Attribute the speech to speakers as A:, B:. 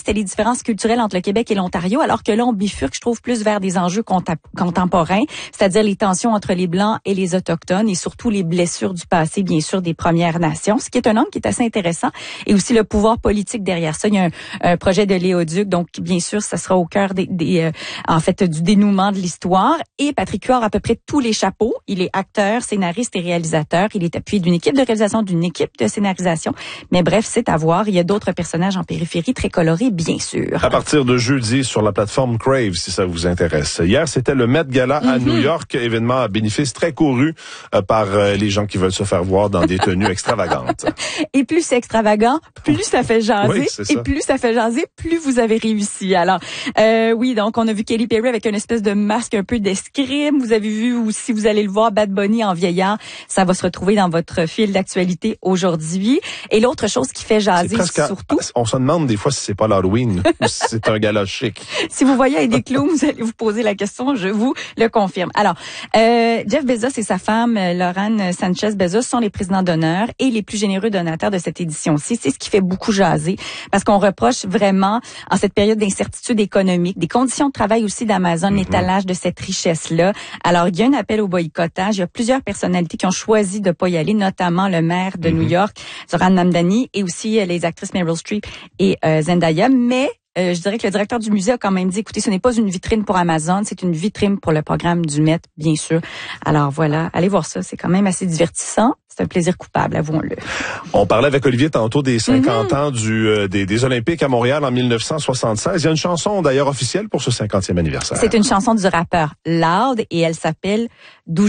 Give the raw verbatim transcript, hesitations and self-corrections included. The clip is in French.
A: c'était les différences culturelles entre le Québec et l'Ontario, alors que là, on bifurque, je trouve, plus vers des enjeux contemporains, c'est-à-dire les tensions entre les Blancs et les Autochtones et surtout les blessures du passé, bien sûr, des Premières Nations, ce qui est un angle qui est assez intéressant, et aussi le pouvoir politique derrière ça. Il y a un, un projet de Léoduc, donc bien sûr, ça sera au cœur des, des euh, en fait, du dénouement de l'histoire. Et Patrick Huard a à peu près tous les chapeaux. Il est acteur, scénariste et réalisateur. Il est appuyé d'une équipe de réalisation, d'une équipe de scénarisation. Mais bref, c'est à voir. Il y a d'autres personnages en périphérie très colorés, bien sûr.
B: À partir de jeudi, sur la plateforme Crave, si ça vous intéresse. Hier, c'était le Met Gala à mm-hmm. New York, événement à bénéfice très couru euh, par euh, les gens qui veulent se faire voir dans des tenues extravagantes.
A: Et plus c'est extravagant, plus ça fait jaser.
B: Oui, c'est ça.
A: Et plus ça fait jaser, plus vous avez réussi. Alors, euh, oui, donc on a vu Katy Perry avec une espèce de masque un peu d'escrime. Vous avez vu, ou si vous allez le voir, Bad Bunny en vieillard, ça va se retrouver dans votre fil d'actualité aujourd'hui. Et l'autre chose qui fait jaser,
B: presque
A: surtout...
B: On se demande des fois si c'est pas l'Halloween ou si c'est un gala chic.
A: Si vous voyez avec des clowns, vous allez vous poser la question, je vous le confirme. Alors, euh, Jeff Bezos et sa femme, Lauren Sanchez Bezos, sont les présidents d'honneur et les plus généreux donateurs de cette édition-ci. C'est ce qui fait beaucoup jaser, parce qu'on reproche vraiment, en cette période d'incertitude économique, des conditions de travail aussi d'Amazon, mm-hmm. l'étalage de cette richesse-là. Alors, il y a un appel au boycottage. Il y a plusieurs personnalités qui ont choisi de pas y aller, notamment le maire de mm-hmm. New York, Zoran Namdani, et aussi euh, les actrices Meryl Streep et euh, Zendaya. Mais euh, je dirais que le directeur du musée a quand même dit, écoutez, ce n'est pas une vitrine pour Amazon, c'est une vitrine pour le programme du Met, bien sûr. Alors voilà, allez voir ça, c'est quand même assez divertissant. C'est un plaisir coupable, avouons-le.
B: On parlait avec Olivier tantôt des cinquante
A: mm-hmm.
B: ans du euh, des, des Olympiques à Montréal en mille neuf cent soixante-seize. Il y a une chanson d'ailleurs officielle pour ce cinquantième anniversaire.
A: C'est une chanson du rappeur Loud et elle s'appelle « D'où je viens ».